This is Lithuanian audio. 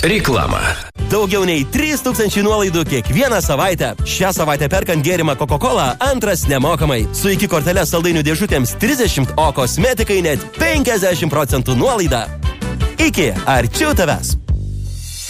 Reklama. Daugiau nei 3000 nuolaidų kiekvieną savaitę. Šią savaitę perkant gėrimą Coca-Cola, antras nemokamai. Su iki kortelės saldainių dėžutėms 30, o kosmetikai net 50% nuolaida. Iki, arčiau tavęs.